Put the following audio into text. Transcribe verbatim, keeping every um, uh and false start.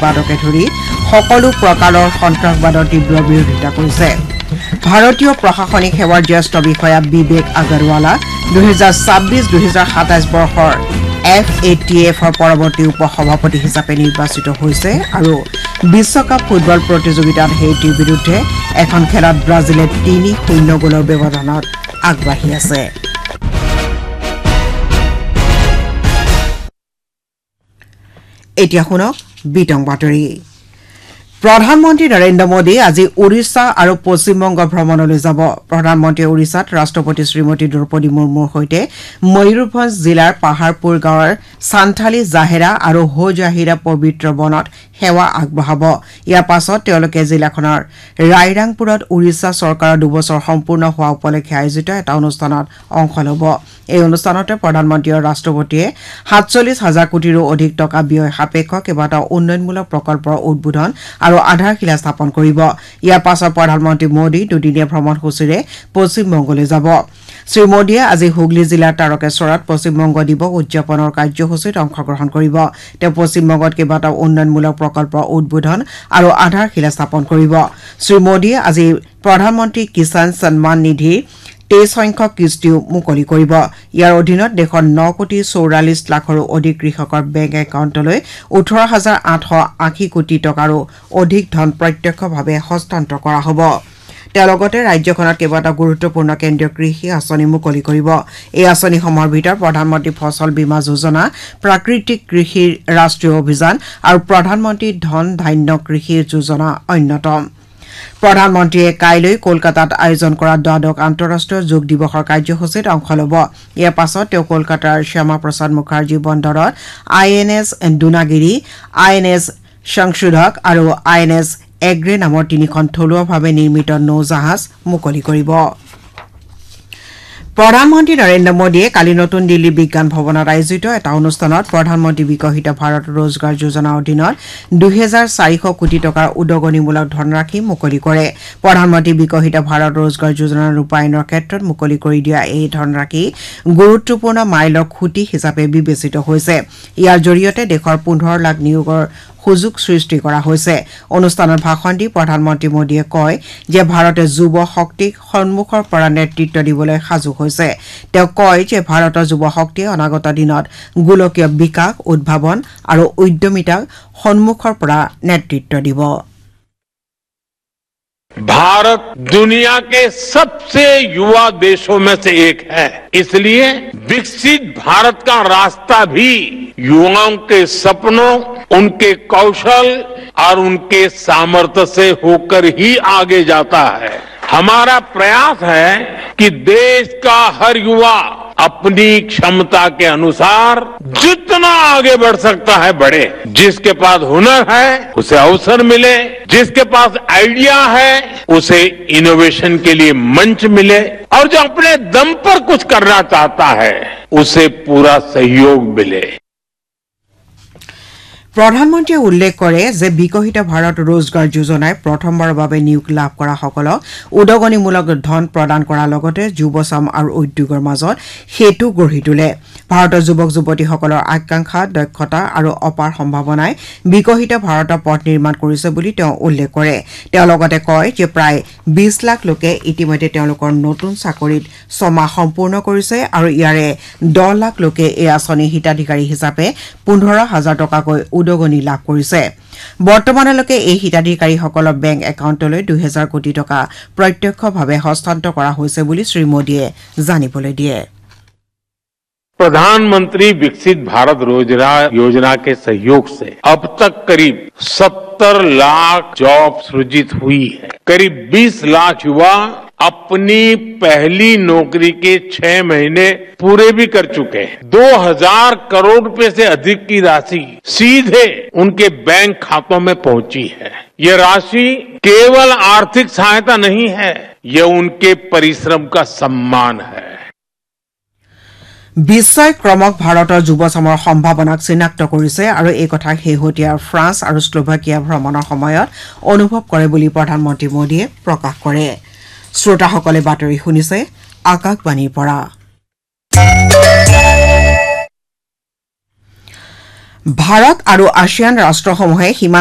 উগ্ৰবাদকে ধৰি সকলো প্ৰকাৰৰ সন্ত্ৰাসবাদৰ তীব্ৰ বিৰোধিতা কৰিছে ভাৰতীয় প্ৰশাসনিক সেৱাৰ জ্যেষ্ঠ বিষয়া বিবেক আগৰৱালা দুহেজাৰ ছাব্বিছ দুহেজাৰ সাতাইছ বৰ্ষৰ এফ এ টি এফৰ পৰৱৰ্তী উপসভাপতি হিচাপে নিৰ্বাচিত হৈছে আৰু বিশ্বকাপ ফুটবল প্ৰতিযোগিতাত হেইটিৰ বিৰুদ্ধে এখন খেলত ব্ৰাজিলে তিনি শূন্য গ'লৰ ব্যৱধানত আগবাঢ়ি আছে এতিয়া শুনক বিতং বাতৰি প্ৰধানমন্ত্ৰী নৰেন্দ্ৰ মোদী আজি ওড়িশা আৰু পশ্চিমবংগ ভ্ৰমণলৈ যাব প্ৰধানমন্ত্ৰীয়ে ওড়িশাত ৰাষ্ট্ৰপতি শ্ৰীমতী দ্ৰৌপদী মুৰ্মুৰ সৈতে ময়ূৰভঞ্জ জিলাৰ পাহাৰপুৰ গাঁৱৰ সান্থালী জাহেৰা আৰু হো জাহিৰা পবিত্ৰ বনত সেৱা আগবঢ়াব ইয়াৰ পাছত তেওঁলোকে জিলাখনৰ ৰাইৰাংপুৰত ওড়িশা চৰকাৰৰ দুবছৰ সম্পূৰ্ণ হোৱা উপলক্ষে আয়োজিত এটা অনুষ্ঠানত অংশ ল'ব এই অনুষ্ঠানতে প্ৰধানমন্ত্ৰী আৰু ৰাষ্ট্ৰপতিয়ে সাতচল্লিছ হাজাৰ কোটিৰো অধিক টকা ব্যয় সাপেক্ষ কেইবাটাও উন্নয়নমূলক প্ৰকল্পৰ উদ্বোধন আৰু আধাৰশিলা স্থাপন কৰিব ইয়াৰ পাছত প্ৰধানমন্ত্ৰী মোদী দুদিনীয়া ভ্ৰমণসূচীৰে পশ্চিমবংগলৈ যাব শ্ৰী মোদীয়ে আজি হুগলী জিলাৰ তাৰকেশ্বৰত পশ্চিমবংগ দিৱস উদযাপনৰ কাৰ্যসূচীত অংশগ্ৰহণ কৰিব তেওঁ পশ্চিমবংগত কেইবাটাও উন্নয়নমূলক প্ৰকল্পৰ উদ্বোধন আৰু আধাৰশিলা স্থাপন কৰিব শ্ৰী মোদীয়ে আজি প্ৰধানমন্ত্ৰী কিষাণ সন্মান নিধিৰ তেইছ সংখ্যক কিস্তিও মুকলি কৰিব ইয়াৰ অধীনত দেশৰ ন কোটি চৌৰাল্লিছ লাখৰো অধিক কৃষকৰ বেংক একাউণ্টলৈ ওঠৰ হাজাৰ আঠশ আশী কোটি টকাৰো অধিক ধন প্ৰত্যক্ষভাৱে হস্তান্তৰ কৰা হ'ব তেওঁ লগতে ৰাজ্যখনত কেইবাটাও গুৰুত্বপূৰ্ণ কেন্দ্ৰীয় কৃষি আঁচনি মুকলি কৰিব এই আঁচনিসমূহৰ ভিতৰত প্ৰধানমন্ত্ৰী ফচল বীমা যোজনা প্ৰাকৃতিক কৃষিৰ ৰাষ্ট্ৰীয় অভিযান আৰু প্ৰধানমন্ত্ৰী ধন ধান্য কৃষি যোজনা অন্যতম প্ৰধানমন্ত্ৰীয়ে কাইলৈ কলকাতাত আয়োজন কৰা দ্বাদশ আন্তঃৰাষ্ট্ৰীয় যোগ দিৱসৰ কাৰ্যসূচীত অংশ ল'ব ইয়াৰ পাছত তেওঁ কলকাতাৰ শ্যামা প্ৰসাদ মুখাৰ্জী বন্দৰত আই এন এছ দুনাগিৰি আই এন এছ সংশোধক আৰু আই এন এছ এগ্ৰে নামৰ তিনিখন থলুৱাভাৱে নিৰ্মিত নৌজাহাজ মুকলি কৰিব প্ৰধানমন্ত্ৰী নৰেন্দ্ৰ মোদীয়ে কালি নতুন দিল্লীৰ বিজ্ঞান ভৱনত আয়োজিত এটা অনুষ্ঠানত প্ৰধানমন্ত্ৰী বিকশিত ভাৰত ৰোজগাৰ যোজনাৰ অধীনত দুহেজাৰ চাৰিশ কোটি টকাৰ উদগনিমূলক ধনৰাশি মুকলি কৰে প্ৰধানমন্ত্ৰী বিকশিত ভাৰত ৰোজগাৰ যোজনাৰ ৰূপায়ণৰ ক্ষেত্ৰত মুকলি কৰি দিয়া এই ধনৰাশি গুৰুত্বপূৰ্ণ মাইলৰ খুঁটি হিচাপে বিবেচিত হৈছে ইয়াৰ জৰিয়তে দেশৰ পোন্ধৰ লাখ নিয়োগৰ সুযোগ সৃষ্টি কৰা হৈছে অনুষ্ঠানত ভাষণ দি প্ৰধানমন্ত্ৰী মোদীয়ে কয় যে ভাৰতে যুৱ শক্তিক সন্মুখৰ পৰা নেতৃত্ব দিবলৈ সাজু হৈছে তেওঁ কয় যে ভাৰতৰ যুৱ শক্তিয়ে অনাগত দিনত গোলকীয় বিকাশ উদ্ভাৱন আৰু উদ্যমিতাক সন্মুখৰ পৰা নেতৃত্ব দিব भारत दुनिया के सबसे युवा देशों में से एक है इसलिए विकसित भारत का रास्ता भी युवाओं के सपनों उनके कौशल और उनके सामर्थ्य से होकर ही आगे जाता है हमारा प्रयास है कि देश का हर युवा अपनी क्षमता के अनुसार जितना आगे बढ़ सकता है बढ़े जिसके पास हुनर है उसे अवसर मिले जिसके पास आइडिया है उसे इनोवेशन के लिए मंच मिले और जो अपने दम पर कुछ करना चाहता है उसे पूरा सहयोग मिले প্ৰধানমন্ত্ৰীয়ে উল্লেখ কৰে যে বিকশিত ভাৰত ৰোজগাৰ যোজনাই প্ৰথমবাৰৰ বাবে নিয়োগ লাভ কৰা সকলক উদগনিমূলক ধন প্ৰদান কৰাৰ লগতে যুৱচাম আৰু উদ্যোগৰ মাজত সেতু গঢ়ি তোলে ভাৰতৰ যুৱক যুৱতীসকলৰ আকাংক্ষা দক্ষতা আৰু অপাৰ সম্ভাৱনাই বিকশিত ভাৰতৰ পথ নিৰ্মাণ কৰিছে বুলি তেওঁ উল্লেখ কৰে তেওঁ লগতে কয় যে প্ৰায় বিশ লাখ লোকে ইতিমধ্যে তেওঁলোকৰ নতুন চাকৰিত ছমাহ সম্পূৰ্ণ কৰিছে আৰু ইয়াৰে দহ লাখ লোকে এই আঁচনিৰ হিতাধিকাৰী হিচাপে পোন্ধৰ হাজাৰ টকাকৈ উদগনি লাভ কৰিছে বৰ্তমানলৈকে এই হিতাধিকাৰীসকলৰ বেংক একাউণ্টলৈ দুহেজাৰ কোটি টকা প্ৰত্যক্ষভাৱে হস্তান্তৰ কৰা হৈছে বুলি শ্ৰী মোদীয়ে জানিবলৈ দিয়ে प्रधानमंत्री विकसित भारत रोजगार योजना के सहयोग से अब तक करीब सत्तर लाख जॉब सृजित हुई है करीब बीस लाख युवा अपनी पहली नौकरी के छह महीने पूरे भी कर चुके हैं दो हजार करोड़ रुपए से अधिक की राशि सीधे उनके बैंक खातों में पहुंची है ये राशि केवल आर्थिक सहायता नहीं है ये उनके परिश्रम का सम्मान है বিশ্বই ক্ৰমক ভাৰতৰ যুৱচামৰ সম্ভাৱনাক চিনাক্ত কৰিছে আৰু এই কথা শেহতীয়া ফ্ৰান্স আৰু স্লোভাকিয়া ভ্ৰমণৰ সময়ত অনুভৱ কৰে বুলি প্ৰধানমন্ত্ৰী মোদীয়ে প্ৰকাশ কৰে শ্ৰোতাসকলে বাতৰি শুনিছে আকাশবাণীৰ পৰা ভাৰত আৰু আছিয়ান ৰাষ্ট্ৰসমূহে সীমা